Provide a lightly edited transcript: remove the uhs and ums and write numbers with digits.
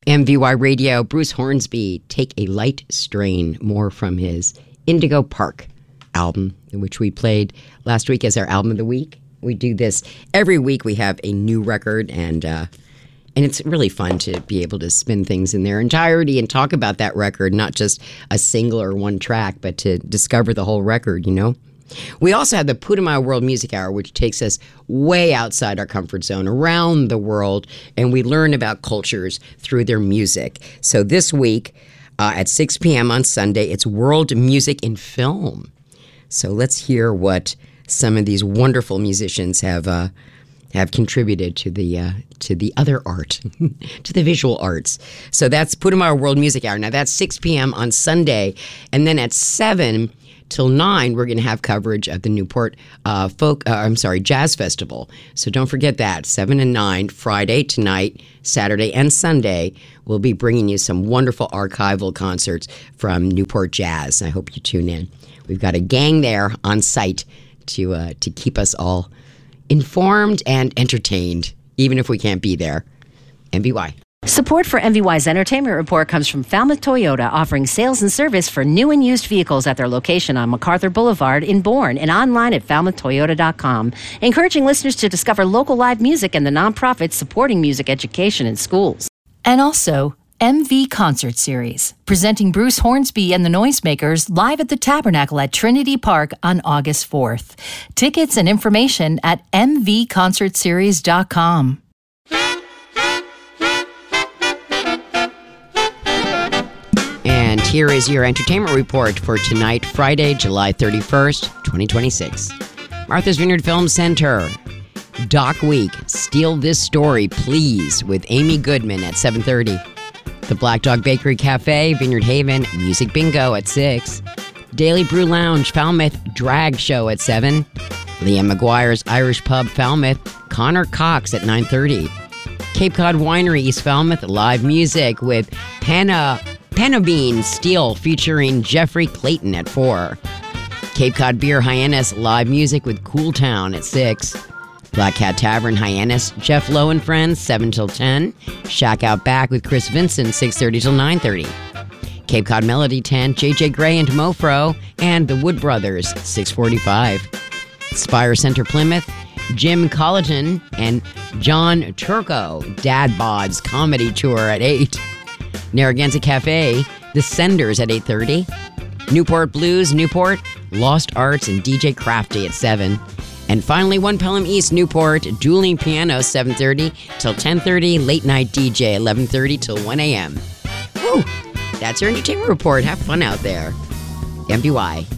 MVY Radio, Bruce Hornsby, Take a Light Strain, more from his Indigo Park album, which we played last week as our album of the week. We do this every week. We have a new record, and it's really fun to be able to spin things in their entirety and talk about that record, not just a single or one track, but to discover the whole record, you know? We also have the Putumayo World Music Hour, which takes us way outside our comfort zone, around the world, and we learn about cultures through their music. So this week, at 6 p.m. on Sunday, it's World Music in Film. So let's hear what some of these wonderful musicians have contributed to the other art, to the visual arts. So that's Putumayo World Music Hour. Now that's 6 p.m. on Sunday, and then at 7 till 9, we're going to have coverage of the Newport Jazz Festival. So don't forget that, 7 and 9, Friday, tonight, Saturday, and Sunday, we'll be bringing you some wonderful archival concerts from Newport Jazz. I hope you tune in. We've got a gang there on site to keep us all informed and entertained, even if we can't be there. MVY. Support for MVY's Entertainment Report comes from Falmouth Toyota, offering sales and service for new and used vehicles at their location on MacArthur Boulevard in Bourne and online at falmouthtoyota.com, encouraging listeners to discover local live music and the nonprofits supporting music education in schools. And also, MV Concert Series, presenting Bruce Hornsby and the Noisemakers live at the Tabernacle at Trinity Park on August 4th. Tickets and information at mvconcertseries.com. And here is your entertainment report for tonight, Friday, July 31st, 2026. Martha's Vineyard Film Center, Doc Week, Steal This Story, Please, with Amy Goodman at 7:30. The Black Dog Bakery Cafe, Vineyard Haven, Music Bingo at 6. Daily Brew Lounge, Falmouth Drag Show at 7. Liam McGuire's Irish Pub, Falmouth, Connor Cox at 9:30. Cape Cod Winery, East Falmouth, live music with Panabine Steel featuring Jeffrey Clayton at 4. Cape Cod Beer Hyannis, live music with Cool Town at 6. Black Cat Tavern Hyannis, Jeff Lowe and Friends, 7 till 10. Shack Out Back with Chris Vincent, 6:30 till 9:30. Cape Cod Melody Tent, JJ Gray and Mofro, and the Wood Brothers, 6:45. Spire Center Plymouth, Jim Colleton and John Turco, Dad Bod's Comedy Tour at 8. Narragansett Cafe, The Senders at 8:30. Newport Blues, Newport, Lost Arts and DJ Crafty at 7. And finally, One Pelham East, Newport, Dueling Piano, 7:30 till 10:30. Late Night DJ, 11:30 till 1 a.m. Woo! That's your entertainment report. Have fun out there. MVY.